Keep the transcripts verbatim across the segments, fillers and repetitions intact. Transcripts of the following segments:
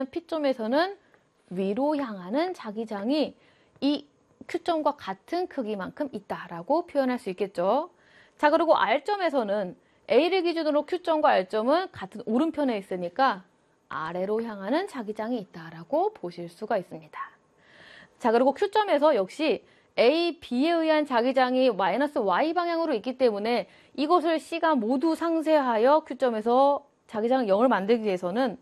P점에서는 위로 향하는 자기장이 이 Q점과 같은 크기만큼 있다라고 표현할 수 있겠죠. 자, 그리고 R점에서는 A를 기준으로 Q점과 R점은 같은 오른편에 있으니까 아래로 향하는 자기장이 있다라고 보실 수가 있습니다. 자, 그리고 Q점에서 역시 A, B에 의한 자기장이 마이너스 Y 방향으로 있기 때문에 이것을 C가 모두 상쇄하여 Q점에서 자기장 영을 만들기 위해서는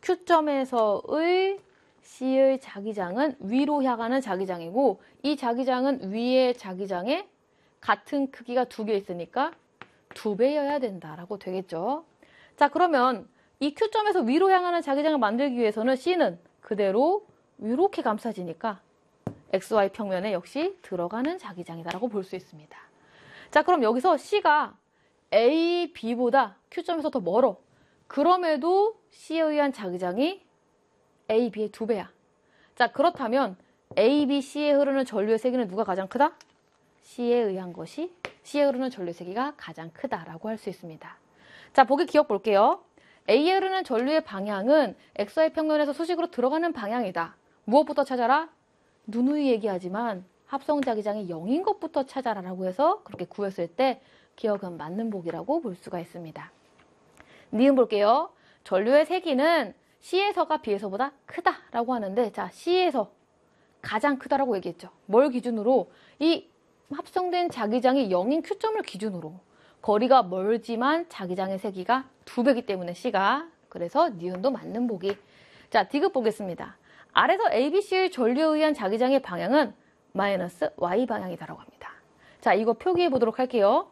Q점에서의 C의 자기장은 위로 향하는 자기장이고 이 자기장은 위의 자기장에 같은 크기가 두 개 있으니까 두 배여야 된다라고 되겠죠. 자, 그러면 이 Q점에서 위로 향하는 자기장을 만들기 위해서는 C는 그대로 이렇게 감싸지니까 엑스 와이 평면에 역시 들어가는 자기장이다라고 볼 수 있습니다. 자, 그럼 여기서 C가 A, B보다 Q점에서 더 멀어. 그럼에도 C에 의한 자기장이 A, B의 두 배야. 자, 그렇다면 A, B, C에 흐르는 전류의 세기는 누가 가장 크다? C에 의한 것이 C에 흐르는 전류의 세기가 가장 크다라고 할 수 있습니다. 자, 보기 기억 볼게요. A에 흐르는 전류의 방향은 엑스 와이 평면에서 수직으로 들어가는 방향이다. 무엇부터 찾아라? 누누이 얘기하지만 합성 자기장이 영인 것부터 찾아라라고 해서 그렇게 구했을 때 기억은 맞는 보기라고 볼 수가 있습니다. 니은 볼게요. 전류의 세기는 C에서가 B에서보다 크다라고 하는데, 자, C에서 가장 크다라고 얘기했죠. 뭘 기준으로? 이 합성된 자기장이 영인 Q점을 기준으로. 거리가 멀지만 자기장의 세기가 두 배이기 때문에 C가. 그래서 니은도 맞는 보기. 자, 디귿 보겠습니다. 아래서 A, B, C의 전류에 의한 자기장의 방향은 마이너스 Y 방향이다라고 합니다. 자, 이거 표기해 보도록 할게요.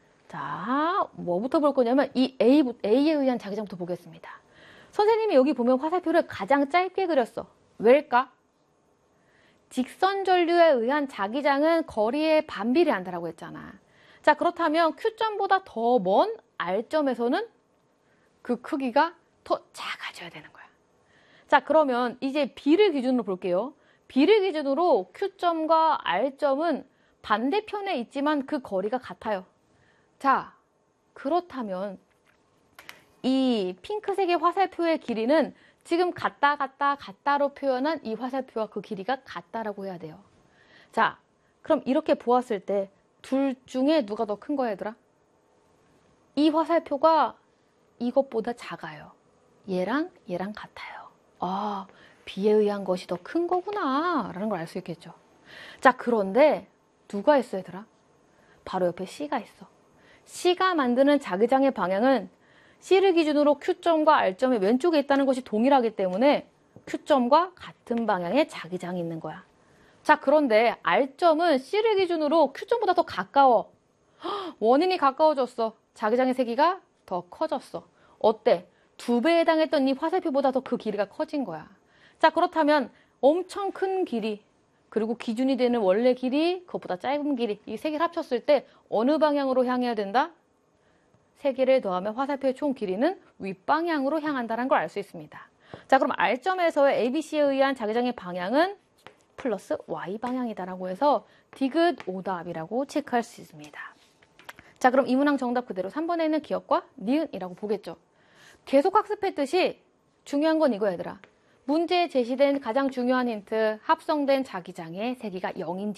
자, 뭐부터 볼 거냐면 이 A, A에 의한 자기장부터 보겠습니다. 선생님이 여기 보면 화살표를 가장 짧게 그렸어. 왜일까? 직선 전류에 의한 자기장은 거리에 반비례한다라고 했잖아. 자, 그렇다면 Q점보다 더 먼 R점에서는 그 크기가 더 작아져야 되는 거야. 자, 그러면 이제 B를 기준으로 볼게요. B를 기준으로 Q점과 R점은 반대편에 있지만 그 거리가 같아요. 자, 그렇다면 이 핑크색의 화살표의 길이는 지금 같다, 같다, 같다로 표현한 이 화살표와 그 길이가 같다라고 해야 돼요. 자, 그럼 이렇게 보았을 때 둘 중에 누가 더 큰 거야, 얘들아? 이 화살표가 이것보다 작아요. 얘랑 얘랑 같아요. 아, B에 의한 것이 더 큰 거구나 라는 걸 알 수 있겠죠. 자, 그런데 누가 있어, 얘들아? 바로 옆에 C가 있어. C가 만드는 자기장의 방향은 C를 기준으로 Q점과 R점의 왼쪽에 있다는 것이 동일하기 때문에 Q점과 같은 방향의 자기장이 있는 거야. 자, 그런데 R점은 C를 기준으로 Q점보다 더 가까워. 원인이 가까워졌어. 자기장의 세기가 더 커졌어. 어때? 두 배에 해당했던 이 화살표보다 더 그 길이가 커진 거야. 자, 그렇다면 엄청 큰 길이, 그리고 기준이 되는 원래 길이, 그것보다 짧은 길이, 이 세 개를 합쳤을 때 어느 방향으로 향해야 된다? 세 개를 더하면 화살표의 총 길이는 윗방향으로 향한다는 걸 알 수 있습니다. 자, 그럼 R점에서의 A, B, C에 의한 자기장의 방향은 플러스 Y 방향이다라고 해서 디귿 오답이라고 체크할 수 있습니다. 자, 그럼 이 문항 정답 그대로 삼 번에 있는 기억과 니은이라고 보겠죠. 계속 학습했듯이 중요한 건 이거 얘들아. 문제에 제시된 가장 중요한 힌트, 합성된 자기장의 세기가 영인지